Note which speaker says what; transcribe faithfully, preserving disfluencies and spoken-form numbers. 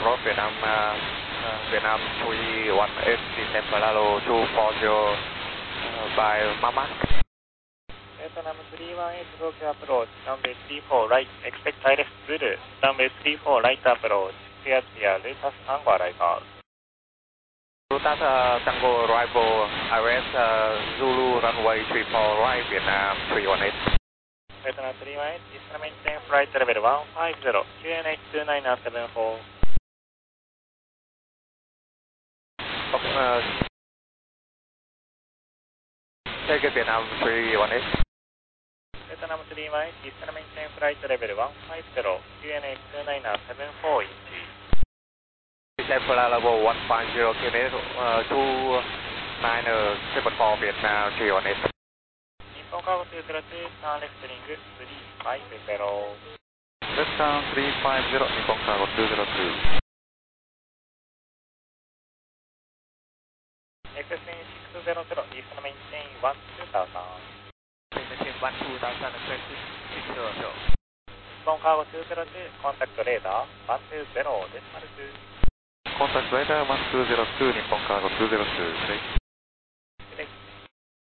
Speaker 1: road Vietnam uh, uh, Vietnam three one eight December Lalo two four zero uh, by Mama.
Speaker 2: Vietnam three one eight Tokyo approach, runway three four right, expect direct Zulu, runway three four right approach, clear clear, Lutas Tango arrival.
Speaker 1: Lutas uh, Tango arrival, arrest uh, Zulu runway three four right, Vietnam three one eight.
Speaker 2: Vietnam three one eight, Eastern maintain flight level one five zero, Q N H two nine seven four.
Speaker 1: Uh, take it Vietnam three one eight.
Speaker 2: Vietnam three one eight, Eastern maintain flight level one five zero, Q N H two nine seven four inch.
Speaker 1: December level one five zero, Q N H uh, two nine seven four Vietnam three one eight.
Speaker 2: Nippon Cargo two zero two, turn left ring three five zero.
Speaker 1: Left turn three five zero, Nippon Cargo two zero two.
Speaker 2: Exit six zero zero, Eastern maintain one two thousand.
Speaker 1: Maintain one two thousand, six zero zero.
Speaker 2: Nippon Cargo two zero two, contact radar one two zero, decimal two.
Speaker 1: Contact radar one two zero two, Nippon Cargo two zero two.